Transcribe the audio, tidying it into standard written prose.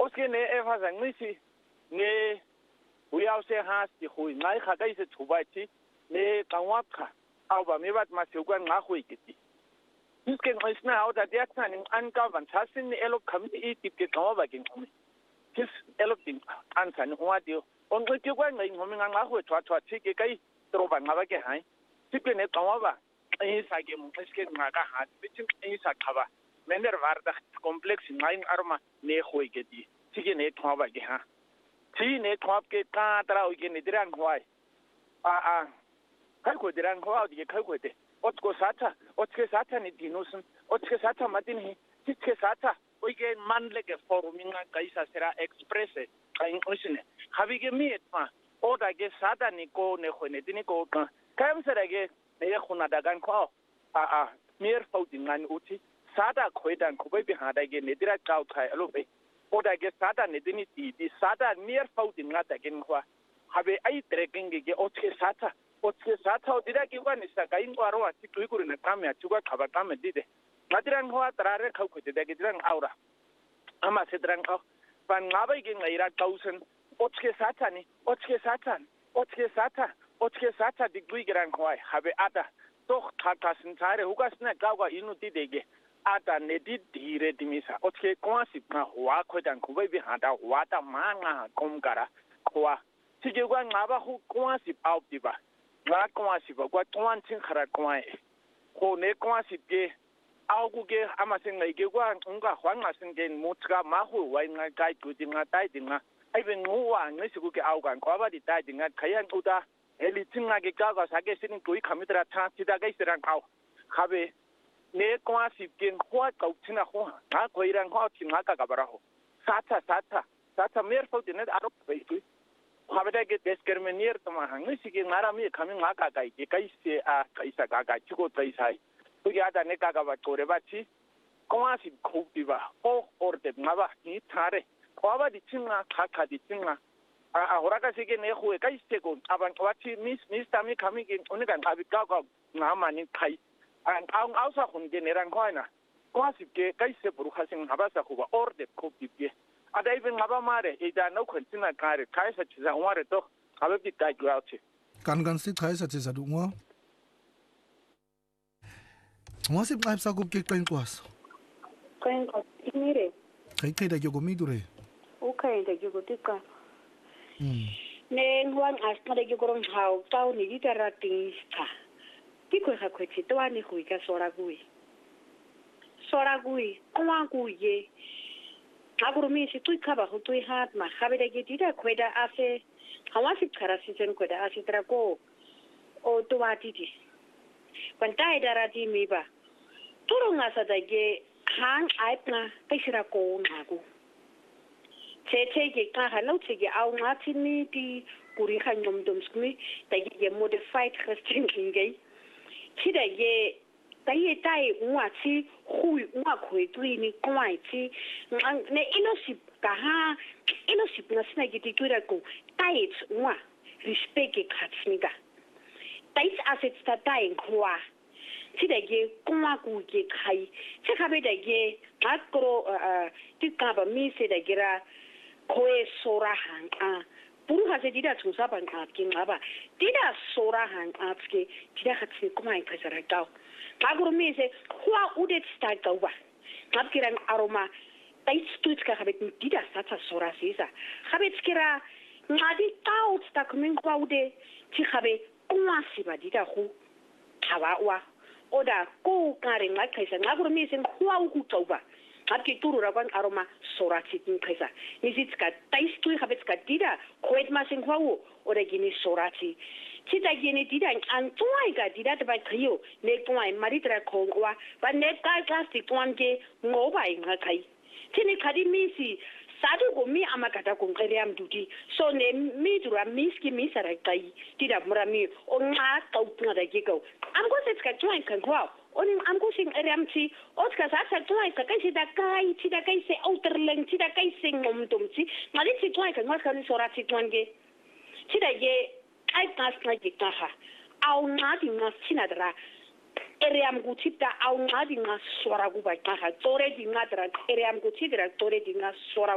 oske ne efaza ngisi ne uyawuse hasi khu ngai kha kai se thubathi ne qawapha awuba mebat masukwa ngahwekiti iske ngisna awuda diathani ankavan thasini elop khamni itike qawaba ke ngqumi kis elop din ansani wadio onqiti kwa ngai ngomi ngahwe thwathwa thike kai troba ngaba ke hai sipe ne qawaba isa ke mqiske ngaka hat bithi isa qaba mender varda complex ngai arma ne khwekiti thike ne thwaba ke ha thi ne thwap ke ka tra o ke ne dirang hwai kai ko dirang hwa di kai ko te otko satha ni dinusun otke satha matini tike satha oige manle ke foruminga kaisa sera express kai osine habige mi etma oda ke sada ni ko ne khone tini ko ka kam sera ke ne khuna dagan ko mir faudingan uti sada khoidan khobe bi hada ke ne dira kau khai alobe oda ke sada ne tini di sada mir faudinga dagen kwa habe ai trekking ke otke satha dira ki wa ni sa kai ngwaro wa ti tuikuri na kame achukwa khaba kame dide ngatirang ho atrare khau khote da gidrang aura ama sedrang au pan ngabai ke ngaira tausen otke satha digui grang hoi habe ada toch thata sintare hugasna gawa inuti dege ada nedi dhire dimisa otke kwasi na wa khodan khubai bi hada wata manga komkara khwa tigwa ngaba hu kwasi au diba nga kwasi ba kwa twantin khara kwai ko ne kwasi ke augu ke amasenga ike kwa unga hwanga singen mutka mahu wa nga kai tudinga tai dinga aibe nguwa ngisiku ke auga kwaba di tai dinga khaya nguda elitinga ke kaga sake sinin koi khamitra tha sida kai serang au khabe ne kwasi ke khwa kautina ho nga koirang ho tinga ka kabara ho satha mer fo dinet arop bai khabeda ke discriminate tama ngisi ke ngara mi khami nga ka kai ke kaise kaisa ka chiko kaisai tugiada ne kaga ba tore ba chi kwasi khobiba orde ngaba ni thare kwaba di tsinga khakha di tsinga horaka sike ne khwe kaise ko abantu bathi miss tami khami ke unika ngabi ka ngama ni khai ang ausa khun ke nerang khwana kwasi ke kaise buru khasing ngaba sa khuba orde khobibye ada even ngaba mare ida no khuntina kare kaisa chiza ngware to abebi ka gwauchi kan si kaisa chiza dungwa Mwasi mkaib sa kubke kain kwas? Kain kwas, ikmire. Kai da yogo midure? Okay, da yogo tika. Ne ngwan asma da yogo rong hao, tau ni dita rating sta. Tiko ha kwe chitoa ni hui ka sora gui. Sora gui, kwa gui ye. Aguru mi si tui kaba hu tui hat ma, habi da ge dita kwe da ase, hawasi kara sisen kwe da ase trako, o tuwa titi. Pantai darati mi ba. Turunga sa dage hang aipna kaisira ko nagu. Che ge ka halau che ge au ngati ni di kuri khanyom domskmi dage ge modified Christian ingay. Chi dage tai ngati hui ngwa khwe tui ni kwai chi ne inosip ka ha inosip na sina ge tikura ko tai ngwa respect ge khatsmiga. Tai assets ta tai ngwa Tidage kuma ku ke kai se khabe dage akro tikaba mi se dagira koe sora hanga puru ha se dida tsusa ban ka ke ngaba dida sora hanga ke dida khatsi kuma in presara tau agro mi se kwa udet sta tauba kapkiran aroma tai stuts ka khabe dida satsa sora sisa khabe skira ngadi tau sta kumin kwa ude ti khabe kuma siba dida khu tawa oda ko kare ngai kaisa ngaguru mi sen kwa ku tauba apke turu ra kwan aroma sora chitin kaisa nisitska taistu habetska dida khoet ma sen kwa oda gini sorati chita gini dida antuai ga dida ba khio ne kwai maritra khongwa ba ne ka plastic twange ngobai ngakai tini khadi misi sadu go mi amakata ko ngeriam duty so ne mi dura miski misara kai dida murami o nga ka utna da gigo am go set ka join kan kwa oni am go sing eriamti otka sa join ka kai sida kai se outerleng sida kai sing ngomtumti mali si join kan wa kan sorati twange sida ye ai pas na gitaha au nga di nga sinadra eriam gutita au nga di nga sora gu ba ka tore di nga dra eriam gutita tore di nga sora